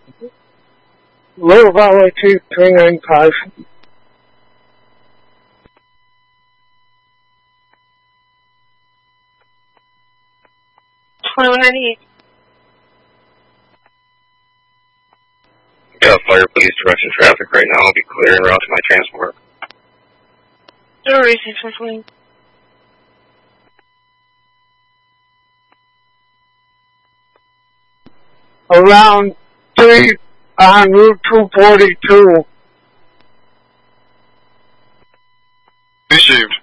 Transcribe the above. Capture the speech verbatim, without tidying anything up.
Little Valley Chief three nine five. twenty-one ninety-eight. Got fire police direction traffic right now. I'll be clearing route to my transport. Zero racing for twenty. Around three on Route two forty-two. Received.